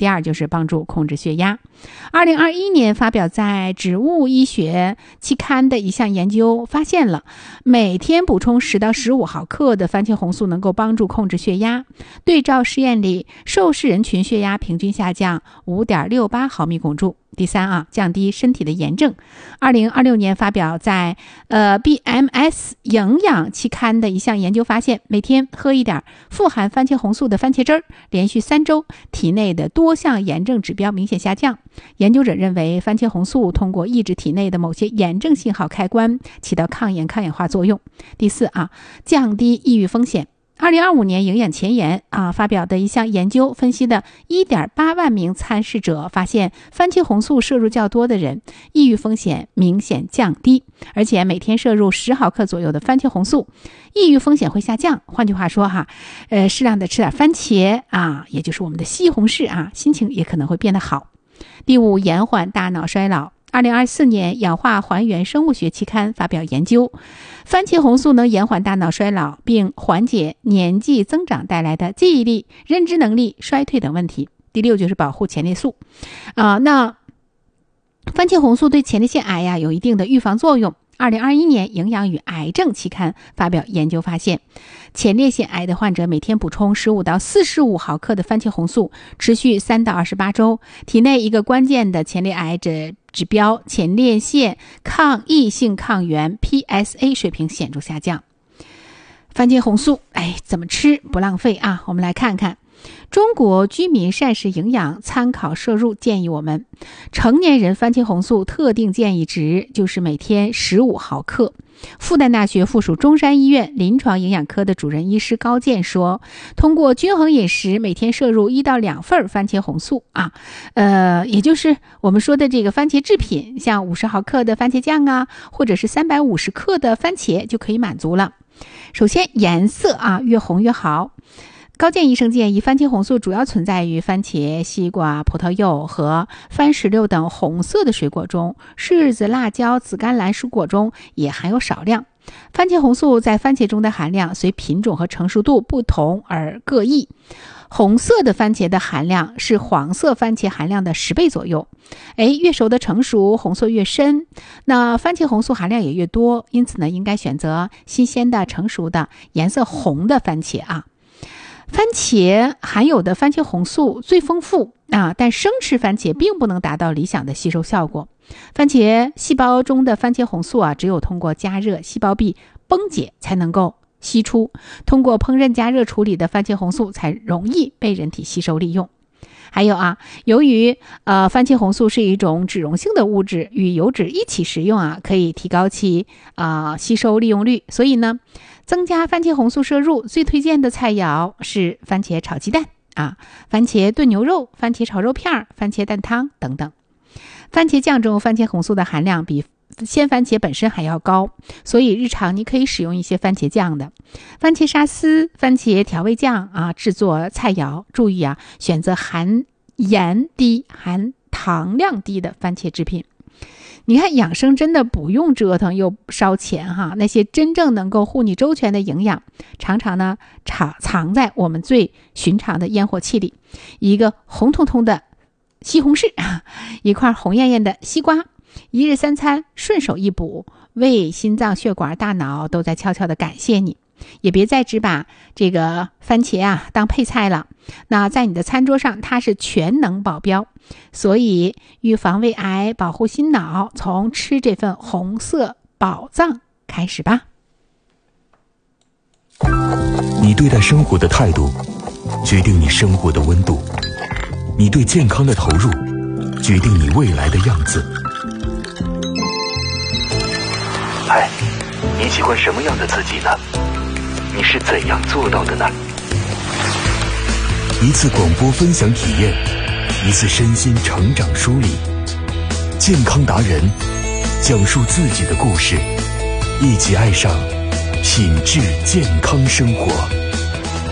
第二就是帮助控制血压。2021年发表在《植物医学》期刊的一项研究发现了，每天补充10到15毫克的番茄红素能够帮助控制血压。对照实验里，受试人群血压平均下降 5.68 毫米汞柱。第三降低身体的炎症。2026年发表在BMS 营养期刊的一项研究发现，每天喝一点富含番茄红素的番茄汁儿，连续3周，体内的多项炎症指标明显下降。研究者认为，番茄红素通过抑制体内的某些炎症信号开关，起到抗炎抗氧化作用。第四降低抑郁风险。2025年营养前沿发表的一项研究分析的 1.8 万名参试者发现，番茄红素摄入较多的人抑郁风险明显降低，而且每天摄入10毫克左右的番茄红素，抑郁风险会下降。换句话说适量的吃点番茄也就是我们的西红柿心情也可能会变得好。第五，延缓大脑衰老。2024年氧化还原生物学期刊发表研究，番茄红素能延缓大脑衰老，并缓解年纪增长带来的记忆力、认知能力衰退等问题。第六就是保护前列腺那番茄红素对前列腺癌有一定的预防作用。2021年营养与癌症期刊发表研究发现，前列腺癌的患者每天补充15到45毫克的番茄红素，持续3到28周，体内一个关键的前列癌指标前列腺抗异性抗原 PSA 水平显著下降。番茄红素怎么吃不浪费我们来看看中国居民膳食营养参考摄入建议，我们成年人番茄红素特定建议值就是每天15毫克。复旦大学附属中山医院临床营养科的主任医师高健说，通过均衡饮食，每天摄入1到2份番茄红素也就是我们说的这个番茄制品，像50毫克的番茄酱或者是350克的番茄就可以满足了。首先颜色越红越好。高健医生建议，番茄红素主要存在于番茄、西瓜、葡萄柚和番石榴等红色的水果中，柿子、辣椒、紫甘蓝蔬果中也含有少量。番茄红素在番茄中的含量随品种和成熟度不同而各异。红色的番茄的含量是黄色番茄含量的10倍左右。越熟的成熟，红色越深，那番茄红素含量也越多，因此呢，应该选择新鲜的、成熟的、颜色红的番茄番茄含有的番茄红素最丰富但生吃番茄并不能达到理想的吸收效果。番茄细胞中的番茄红素只有通过加热细胞壁崩解才能够析出，通过烹饪加热处理的番茄红素才容易被人体吸收利用。还有由于番茄红素是一种脂溶性的物质，与油脂一起食用可以提高其吸收利用率，所以呢，增加番茄红素摄入最推荐的菜肴是番茄炒鸡蛋番茄炖牛肉、番茄炒肉片、番茄蛋汤等等。番茄酱中番茄红素的含量比鲜番茄本身还要高，所以日常你可以使用一些番茄酱的番茄沙司、番茄调味酱制作菜肴。注意选择含盐低、含糖量低的番茄制品。你看，养生真的不用折腾又烧钱那些真正能够护你周全的营养，常常呢藏在我们最寻常的烟火气里。一个红彤彤的西红柿一块红艳艳的西瓜，一日3餐顺手一补，胃、心脏、血管、大脑都在悄悄地感谢你。也别再只把这个番茄当配菜了，那在你的餐桌上它是全能保镖。所以预防胃癌，保护心脑，从吃这份红色宝藏开始吧。 你对待生活的态度决定你生活的温度，你对健康的投入决定你未来的样子。嗨，你喜欢什么样的自己呢？你是怎样做到的呢？一次广播分享体验，一次身心成长梳理，健康达人讲述自己的故事，一起爱上品质健康生活。